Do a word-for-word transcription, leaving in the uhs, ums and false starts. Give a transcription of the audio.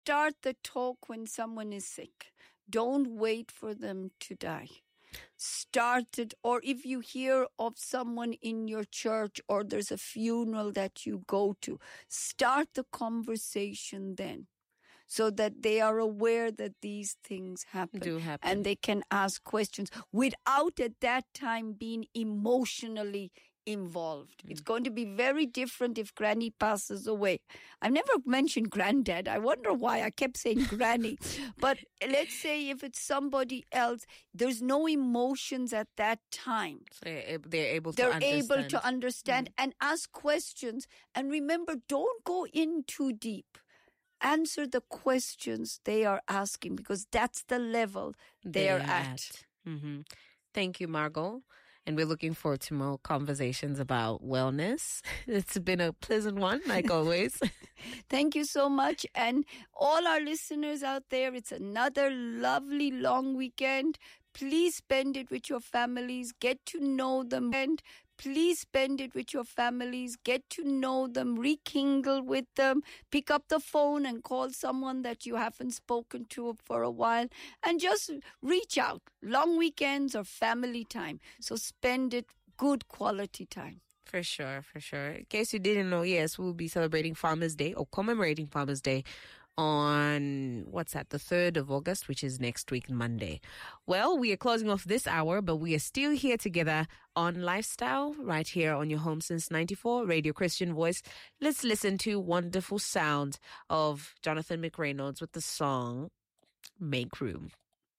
start the talk when someone is sick. Don't wait for them to die. Start it, or if you hear of someone in your church or there's a funeral that you go to, start the conversation then, so that they are aware that these things happen. Do happen. And they can ask questions without at that time being emotionally involved. Mm. It's going to be very different if Granny passes away. I've never mentioned Granddad. I wonder why I kept saying Granny. But let's say if it's somebody else, there's no emotions at that time. So they're, they're able to they're understand. able to understand mm. and ask questions. And remember, don't go in too deep. Answer the questions they are asking, because that's the level they're, they're at. at. Mm-hmm. Thank you, Margot. And we're looking forward to more conversations about wellness. It's been a pleasant one, like always. Thank you so much. And all our listeners out there, it's another lovely long weekend. Please spend it with your families. Get to know them. And please spend it with your families. Get to know them. Rekindle with them. Pick up the phone and call someone that you haven't spoken to for a while. And just reach out. Long weekends or family time. So spend it good quality time. For sure, for sure. In case you didn't know, yes, we'll be celebrating Farmers Day or commemorating Farmers Day on, what's that, the third of August, which is next week, Monday. Well, we are closing off this hour, but we are still here together on Lifestyle, right here on your home since ninety-four, Radio Christian Voice. Let's listen to wonderful sound of Jonathan McReynolds with the song Make Room.